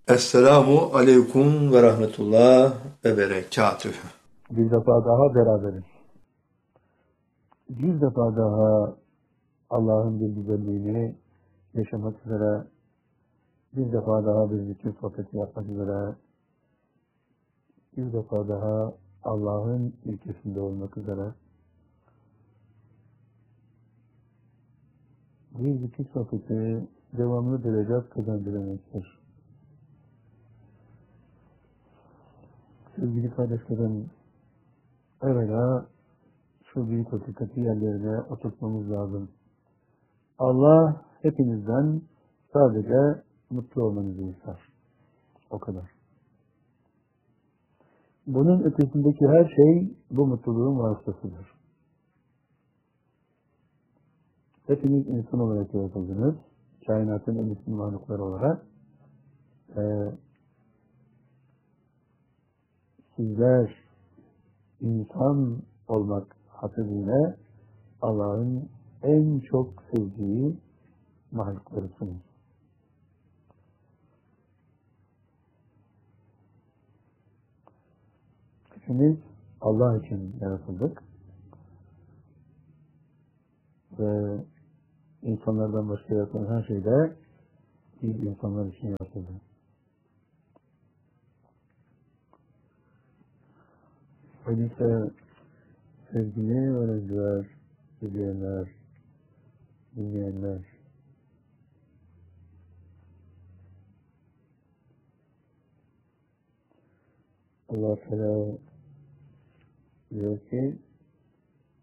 Esselamu aleyküm ve rahmetullah ve berekatühü. Bir defa daha beraberiz. Bir defa daha Allah'ın bir güzelliğini yaşamak üzere, bir defa daha bir zikir sohbeti yapmak üzere, bir defa daha Allah'ın ilkesinde olmak üzere bir zikir sohbeti devamlı derecat kazandırmaktır. Sevgili kardeşlerim, evvela şu büyük hakikati yerlerine oturtmamız lazım. Allah hepinizden sadece mutlu olmanızı ister. O kadar. Bunun ötesindeki her şey bu mutluluğun vasıtasıdır. Hepiniz insan olarak yaratıldınız. Kainatın en üstün mahlukları olarak. Sizler insan olmak hasebiyle Allah'ın en çok sevdiği mahluklarısınız. Hepimiz Allah için yaratıldık. Ve insanlardan başka yaratılan her şey de biz insanlar için yaratıldı. Öyleyse sevgili öğrenciler, izleyenler, dinleyenler, Allah Teala diyor ki